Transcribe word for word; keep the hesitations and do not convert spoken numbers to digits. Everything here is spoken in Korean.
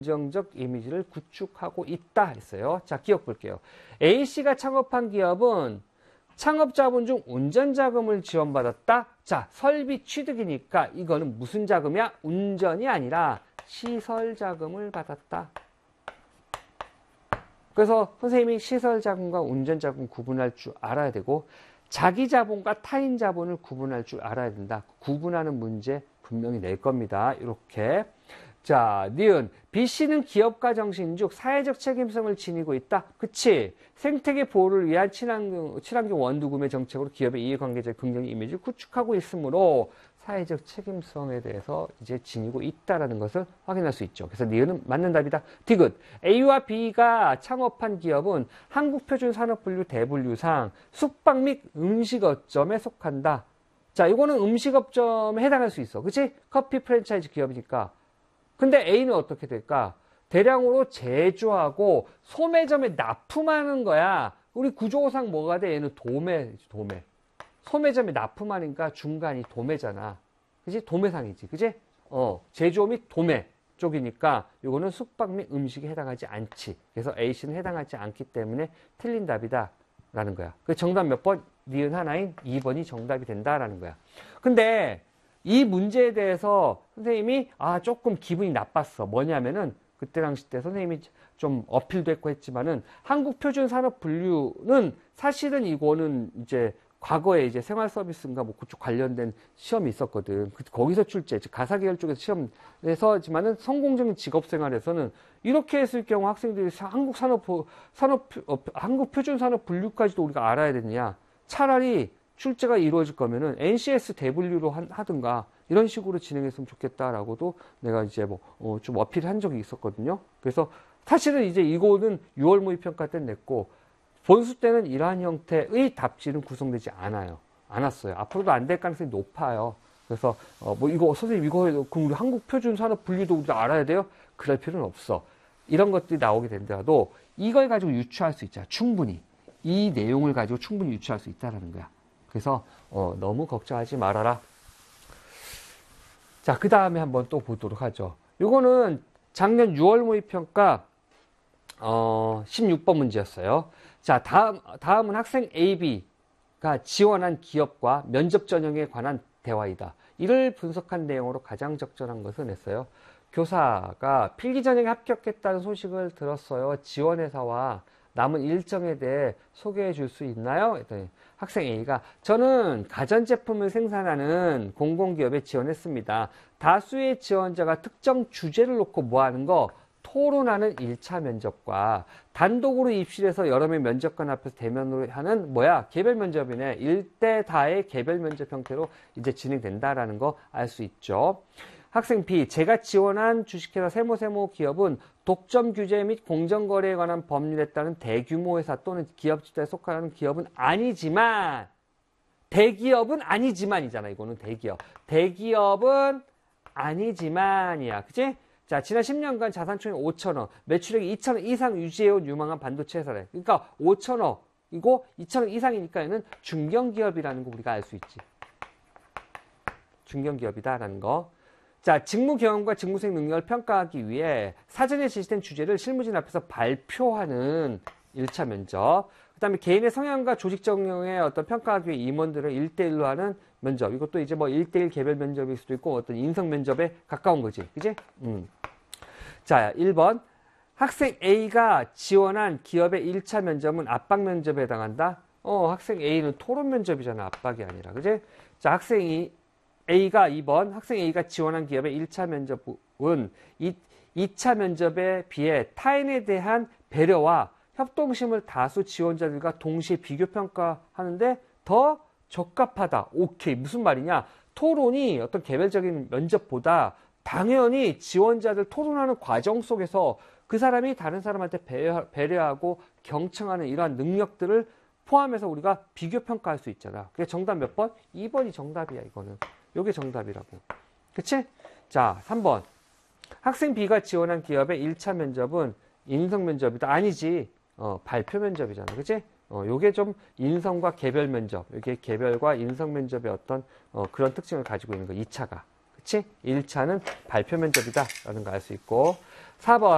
긍정적 이미지를 구축하고 있다 했어요. 자, 기업 볼게요. A씨가 창업한 기업은 창업자분 중 운전자금을 지원받았다. 자, 설비 취득이니까 이거는 무슨 자금이야? 운전이 아니라 시설자금을 받았다. 그래서 선생님이 시설자금과 운전자금 구분할 줄 알아야 되고 자기 자본과 타인 자본을 구분할 줄 알아야 된다. 구분하는 문제 분명히 낼 겁니다. 이렇게. 자, 니은 B씨는 기업가 정신즉 사회적 책임성을 지니고 있다. 그치? 생태계 보호를 위한 친환경, 친환경 원두 구매 정책으로 기업의 이해관계자 긍정 이미지를 구축하고 있으므로 사회적 책임성에 대해서 이제 지니고 있다라는 것을 확인할 수 있죠. 그래서 니은은 맞는 답이다. 디귿 A와 B가 창업한 기업은 한국표준산업분류 대분류상 숙박 및 음식업점에 속한다. 자, 이거는 음식업점에 해당할 수 있어. 그치? 커피 프랜차이즈 기업이니까. 근데 A는 어떻게 될까? 대량으로 제조하고 소매점에 납품하는 거야. 우리 구조상 뭐가 돼? 얘는 도매, 도매. 소매점에 납품하니까 중간이 도매잖아. 그치? 도매상이지. 그치? 어, 제조 및 도매 쪽이니까 이거는 숙박 및 음식에 해당하지 않지. 그래서 A씨는 해당하지 않기 때문에 틀린 답이다. 라는 거야. 그 정답 몇 번? 니은 하나인 이 번이 정답이 된다라는 거야. 근데 이 문제에 대해서 선생님이 아 조금 기분이 나빴어. 뭐냐면은 그때 당시 때 선생님이 좀 어필도 했고 했지만은 한국표준산업분류는 사실은 이거는 이제 과거에 이제 생활서비스인가 뭐 그쪽 관련된 시험이 있었거든. 거기서 출제, 즉 가사계열 쪽에서 시험에서 하지만은 성공적인 직업생활에서는 이렇게 했을 경우 학생들이 한국산업 산업 어, 한국표준산업분류까지도 우리가 알아야 되느냐? 차라리 출제가 이루어질 거면은 엔씨에스 대분류로 하든가 이런 식으로 진행했으면 좋겠다라고도 내가 이제 뭐 좀 어, 어필한 적이 있었거든요. 그래서 사실은 이제 이거는 유월 모의평가 때 냈고 본수 때는 이러한 형태의 답지는 구성되지 않아요. 않았어요. 앞으로도 안 될 가능성이 높아요. 그래서 어, 뭐 이거 선생님 이거 그럼 우리 한국 표준 산업 분류도 우리가 알아야 돼요? 그럴 필요는 없어. 이런 것들이 나오게 된다도 이걸 가지고 유추할 수 있잖아. 충분히 이 내용을 가지고 충분히 유추할 수 있다라는 거야. 그래서 어, 너무 걱정하지 말아라. 자, 그 다음에 한번 또 보도록 하죠. 이거는 작년 유월 모의평가 어, 십육 번 문제였어요. 자, 다음, 다음은 학생 A, B가 지원한 기업과 면접 전형에 관한 대화이다. 이를 분석한 내용으로 가장 적절한 것을 냈어요. 교사가 필기 전형에 합격했다는 소식을 들었어요. 지원회사와 남은 일정에 대해 소개해 줄 수 있나요? 했더니 학생 A가 저는 가전제품을 생산하는 공공기업에 지원했습니다. 다수의 지원자가 특정 주제를 놓고 뭐 하는 거? 토론하는 일 차 면접과 단독으로 입실해서 여러 명 면접관 앞에서 대면으로 하는 뭐야? 개별 면접이네. 일 대 다의 개별 면접 형태로 이제 진행된다라는 거 알 수 있죠. 학생 B, 제가 지원한 주식회사 세모세모 기업은 독점 규제 및 공정거래에 관한 법률에 따른 대규모 회사 또는 기업 집단에 속하는 기업은 아니지만 대기업은 아니지만이잖아. 이거는 대기업. 대기업은 아니지만이야. 그치? 자, 지난 십 년간 자산총액 오천억, 매출액이 이천억 이상 유지해온 유망한 반도체 회사래. 그러니까 오천억, 이거 이천억 이상이니까 얘는 중견기업이라는 거 우리가 알 수 있지. 중견기업이다라는 거. 자, 직무 경험과 직무수행 능력을 평가하기 위해 사전에 제시된 주제를 실무진 앞에서 발표하는 일 차 면접. 그 다음에 개인의 성향과 조직 적용에 어떤 평가하기 위해 임원들을 일 대 일로 하는 면접. 이것도 이제 뭐 일 대 일 개별 면접일 수도 있고 어떤 인성 면접에 가까운 거지. 그지? 음. 자, 일 번. 학생 A가 지원한 기업의 일 차 면접은 압박 면접에 해당한다? 어, 학생 A는 토론 면접이잖아. 압박이 아니라. 그지? 자, 학생이 A가 이 번. 학생 A가 지원한 기업의 일 차 면접은 이, 이 차 면접에 비해 타인에 대한 배려와 협동심을 다수 지원자들과 동시에 비교평가하는데 더 적합하다. 오케이. 무슨 말이냐? 토론이 어떤 개별적인 면접보다 당연히 지원자들 토론하는 과정 속에서 그 사람이 다른 사람한테 배려, 배려하고 경청하는 이러한 능력들을 포함해서 우리가 비교평가할 수 있잖아. 그게 정답 몇 번? 이 번이 정답이야, 이거는. 요게 정답이라고. 그치? 자, 삼 번. 학생 B가 지원한 기업의 일 차 면접은 인성 면접이다. 아니지. 어, 발표 면접이잖아. 그치? 어, 요게 좀 인성과 개별 면접. 요게 개별과 인성 면접의 어떤, 어, 그런 특징을 가지고 있는 거. 이 차가. 그치? 일 차는 발표 면접이다. 라는 거 알 수 있고. 사 번.